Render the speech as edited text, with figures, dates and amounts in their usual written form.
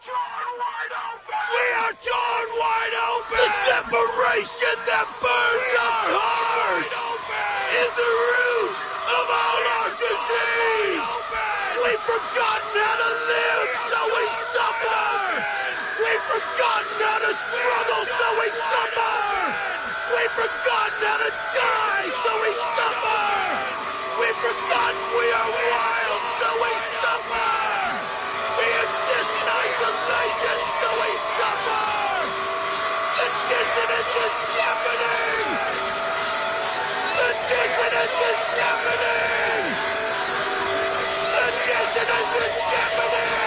We are torn wide open! The separation that burns our hearts is the root of all our disease! We've forgotten how to live, so we suffer! We've forgotten how to struggle, so we suffer! We've forgotten how to die, so we suffer! We've forgotten we are wild, so we suffer! We exist in isolation, so we suffer! The dissonance is deafening! The dissonance is deafening! The dissonance is deafening!